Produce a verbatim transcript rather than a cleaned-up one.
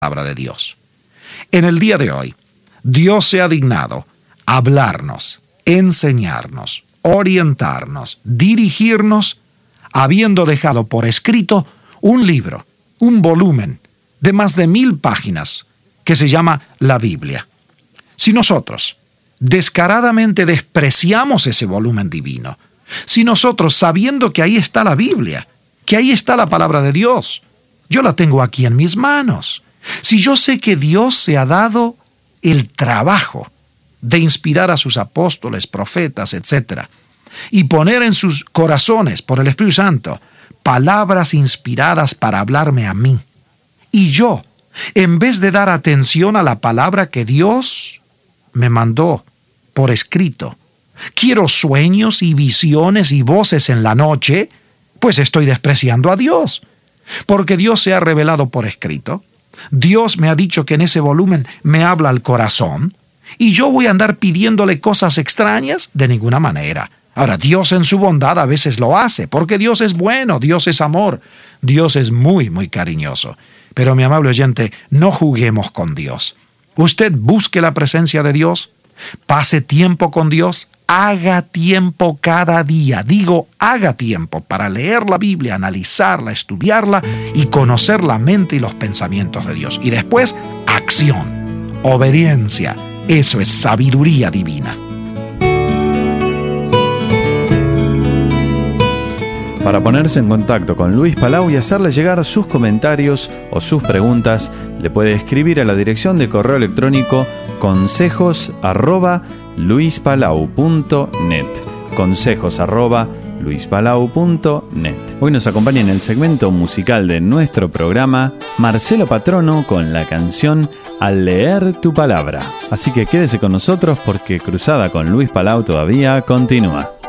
palabra de Dios. En el día de hoy, Dios se ha dignado hablarnos, enseñarnos, orientarnos, dirigirnos, habiendo dejado por escrito un libro, un volumen de más de mil páginas que se llama la Biblia. Si nosotros descaradamente despreciamos ese volumen divino, si nosotros, sabiendo que ahí está la Biblia, que ahí está la palabra de Dios, yo la tengo aquí en mis manos, si yo sé que Dios se ha dado el trabajo de inspirar a sus apóstoles, profetas, etcétera, y poner en sus corazones, por el Espíritu Santo, palabras inspiradas para hablarme a mí, y yo, en vez de dar atención a la palabra que Dios me mandó por escrito, quiero sueños y visiones y voces en la noche, pues estoy despreciando a Dios, porque Dios se ha revelado por escrito. Dios me ha dicho que en ese volumen me habla al corazón, y yo voy a andar pidiéndole cosas extrañas de ninguna manera. Ahora, Dios en su bondad a veces lo hace, porque Dios es bueno, Dios es amor, Dios es muy, muy cariñoso. Pero, mi amable oyente, no juguemos con Dios. Usted busque la presencia de Dios, pase tiempo con Dios, haga tiempo cada día. Digo, haga tiempo para leer la Biblia, analizarla, estudiarla y conocer la mente y los pensamientos de Dios. Y después, acción, obediencia. Eso es sabiduría divina. Para ponerse en contacto con Luis Palau y hacerle llegar sus comentarios o sus preguntas, le puede escribir a la dirección de correo electrónico consejos arroba luispalau punto net. Consejos arroba luispalau punto net. Hoy nos acompaña en el segmento musical de nuestro programa Marcelo Patrono con la canción Al leer tu palabra. Así que quédese con nosotros porque Cruzada con Luis Palau todavía continúa.